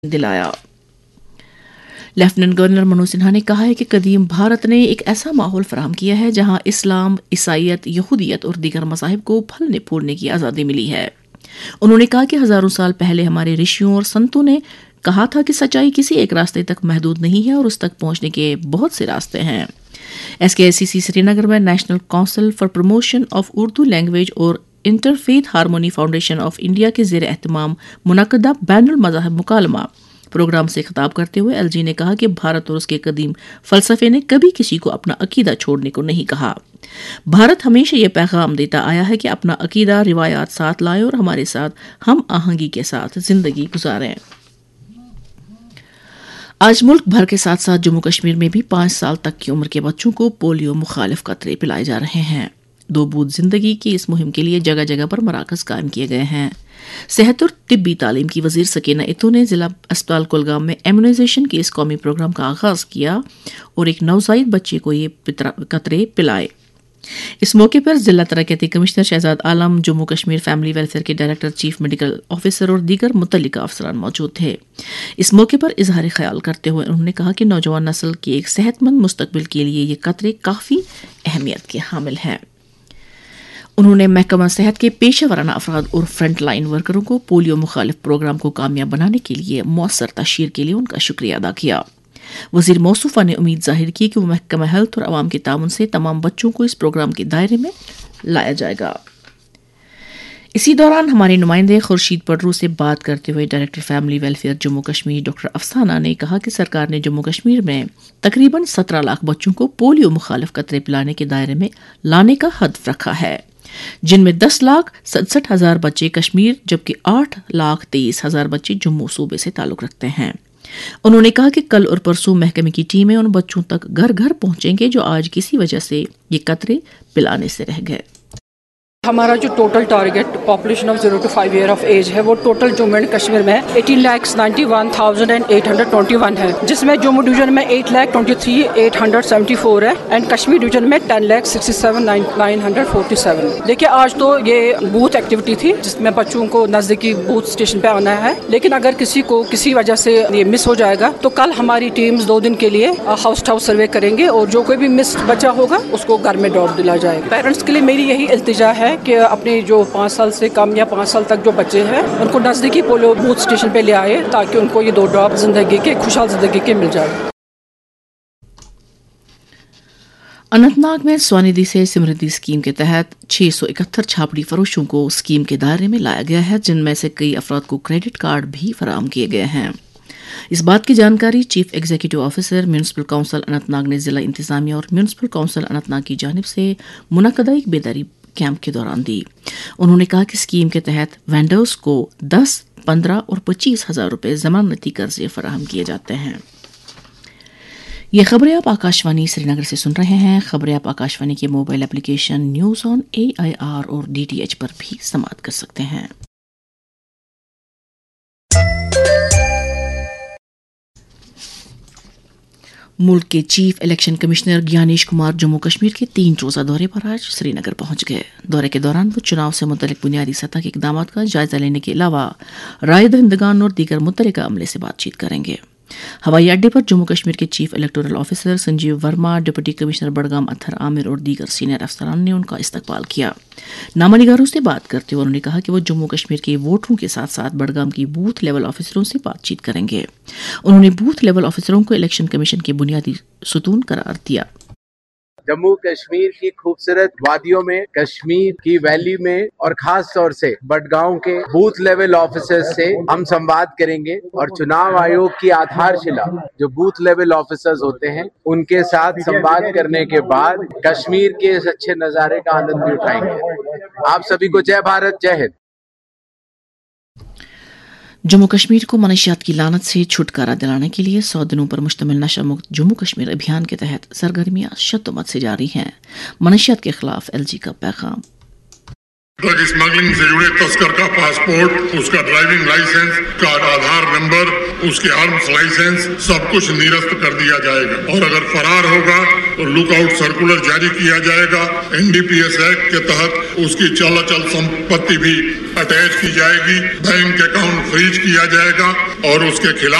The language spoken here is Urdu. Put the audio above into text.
دلایا۔ لیفٹیننٹ گورنر منوج سنہا نے کہا ہے کہ قدیم بھارت نے ایک ایسا ماحول فراہم کیا ہے جہاں اسلام، عیسائیت، یہودیت اور دیگر مذاہب کو پھلنے پھولنے کی آزادی ملی ہے۔ انہوں نے کہا کہ ہزاروں سال پہلے ہمارے رشیوں اور سنتوں نے کہا تھا کہ سچائی کسی ایک راستے تک محدود نہیں ہے اور اس تک پہنچنے کے بہت سے راستے ہیں۔ SKSCC سری نگر میں national council for promotion of Urdu language اور interfaith harmony foundation of India کے زیر اہتمام منعقدہ بین المذاہب مکالمہ پروگرام سے خطاب کرتے ہوئے LG نے کہا کہ بھارت اور اس کے قدیم فلسفے نے کبھی کسی کو اپنا عقیدہ چھوڑنے کو نہیں کہا۔ بھارت ہمیشہ یہ پیغام دیتا آیا ہے کہ اپنا عقیدہ، روایات ساتھ لائیں اور ہمارے ساتھ ہم آہنگی کے ساتھ زندگی گزاریں۔ آج ملک بھر کے ساتھ ساتھ جموں کشمیر میں بھی 5 سال تک کی عمر کے بچوں کو پولیو مخالف قطرے پلائے جا رہے ہیں۔ 2 بوند زندگی کی اس مہم کے لیے جگہ جگہ پر مراکز قائم کیے گئے ہیں۔ صحت اور طبی تعلیم کی وزیر سکینہ اتو نے ضلع اسپتال کولگام میں ایمونائزیشن کے اس قومی پروگرام کا آغاز کیا اور ایک نوزائیدہ بچے کو یہ قطرے پلائے۔ اس موقع پر ضلع ترقیاتی کمشنر شہزاد عالم، جموں کشمیر فیملی ویلفیئر کے ڈائریکٹر، چیف میڈیکل آفیسر اور دیگر متعلقہ افسران موجود تھے۔ اس موقع پر اظہار خیال کرتے ہوئے انہوں نے کہا کہ نوجوان نسل کے ایک صحت مند مستقبل کے لیے یہ قطرے کافی اہمیت کے حامل ہیں۔ انہوں نے محکمہ صحت کے پیشہ ورانہ افراد اور فرنٹ لائن ورکروں کو پولیو مخالف پروگرام کو کامیاب بنانے کے لیے مؤثر تشہیر کے لیے ان کا شکریہ ادا کیا۔ وزیر موصوفہ نے امید ظاہر کی کہ وہ محکمہ ہیلتھ اور عوام کے تعاون سے تمام بچوں کو اس پروگرام کے دائرے میں لایا جائے گا۔ اسی دوران ہمارے نمائندے خورشید پڈرو سے بات کرتے ہوئے director family welfare Jammu Kashmir doctor افسانہ نے کہا کہ سرکار نے جموں کشمیر میں تقریباً 17 لاکھ بچوں کو پولیو مخالف قطرے پلانے کے دائرے میں لانے کا ہدف رکھا ہے، جن میں 10,67,000 بچے کشمیر جبکہ 8,23,000 بچے جموں صوبے سے تعلق رکھتے ہیں۔ انہوں نے کہا کہ کل اور پرسوں محکمے کی ٹیمیں ان بچوں تک گھر گھر پہنچیں گے جو آج کسی وجہ سے یہ قطرے پلانے سے رہ گئے۔ ہمارا جو total target population of 0 to 5 year of age ہے وہ ٹوٹل جموں اینڈ کشمیر میں 18,91,821 ہے، جس میں جموں ڈویژن میں 8,23,874 ہے اینڈ کشمیر ڈویژن میں 10,67,947۔ دیکھیے آج تو یہ بوتھ ایکٹیویٹی تھی جس میں بچوں کو نزدیکی بوتھ اسٹیشن پہ آنا ہے، لیکن اگر کسی کو کسی وجہ سے یہ مس ہو جائے گا تو کل ہماری ٹیمز 2 دن کے لیے ہاؤس ہاؤس سروے کریں گے اور جو کوئی بھی مس بچہ ہوگا اس کو گھر میں ڈراپ دلایا جائے گا۔ پیرنٹس کے لیے میری یہی التجا ہے کہ اپنے جو 5 سال سے کم یا 5 سال تک جو بچے ہیں ان کو نزدیکی پولیو بوتھ اسٹیشن پہ لے آئے تاکہ ان کو یہ 2 ڈراپ زندگی کے خوشحال زندگی کے مل جائے۔ اننت ناگ میں سوندھی سے سمردھی اسکیم کے تحت 671 چھاپڑی فروشوں کو اسکیم کے دائرے میں لایا گیا ہے، جن میں سے کئی افراد کو کریڈٹ کارڈ بھی فراہم کیے گئے ہیں۔ اس بات کی جانکاری chief executive officer municipal council Anant Nag نے ضلع انتظامیہ اور میونسپل کونسل اننت ناگ کی جانب سے منعقدہ ایک بیداری کیمپ کے دوران دی۔ انہوں نے کہا کہ اسکیم کے تحت وینڈرز کو 10، 15 اور 25 ہزار روپے ضمانتی قرضے فراہم کیے جاتے ہیں۔ یہ خبریں آپ آکاشوانی سری نگر سے سن رہے ہیں۔ خبریں آپ آکاشوانی کے mobile application news on AIR اور DTH پر بھی سماعت کر سکتے ہیں۔ ملک کے chief election commissioner گیانیش Kumar Jammu Kashmir کے 3 روزہ دورے پر آج سری نگر پہنچ گئے۔ دورے کے دوران وہ چناؤ سے متعلق بنیادی سطح کے اقدامات کا جائزہ لینے کے علاوہ رائے دہندگان اور دیگر متعلقہ عملے سے بات چیت کریں گے۔ ہوائی اڈے پر جموں کشمیر کے chief electoral officer Sanjeev Verma, deputy commissioner Budgam اطہر عامر اور دیگر سینئر افسران نے ان کا استقبال کیا۔ نامہ نگاروں سے بات کرتے ہوئے انہوں نے کہا کہ وہ جموں کشمیر کے ووٹروں کے ساتھ ساتھ بڑگام کی بوتھ لیول آفیسروں سے بات چیت کریں گے۔ انہوں نے بوتھ لیول آفیسروں کو الیکشن کمیشن کے بنیادی ستون قرار دیا۔ جموں کشمیر کی خوبصورت وادیوں میں، کشمیر کی ویلی میں اور خاص طور سے بڈگاؤں کے بوتھ لیول آفیسر سے ہم سمواد کریں گے اور چناؤ آیوگ کی آدھار شلا جو بوتھ لیول آفیسرز ہوتے ہیں ان کے ساتھ سمواد کرنے کے بعد کشمیر کے اس اچھے نظارے کا آنند بھی اٹھائیں گے۔ آپ سبھی کو جے بھارت، جے ہند۔ جموں کشمیر کو منشیات کی لعنت سے چھٹکارا دلانے کے لیے 100 دنوں پر مشتمل نشہ مکت جموں کشمیر ابھیان کے تحت سرگرمیاں شدت سے جاری ہیں۔ منشیات کے خلاف LG کا پیغام۔ ڈرگ اسمگلنگ سے جڑے تسکر کا پاسپورٹ، اس کا ڈرائیونگ لائسنس، کا آدھار نمبر، اس کے آرمز لائسنس سب کچھ نیرست کر دیا جائے گا، اور اگر فرار ہوگا تو لک آؤٹ سرکولر جاری کیا جائے گا۔ NDPS ایکٹ کے تحت اس کی چل اچل سمپتی بھی اٹیچ کی جائے گی، بینک اکاؤنٹ فریز کیا جائے گا، और उसके खिलाफ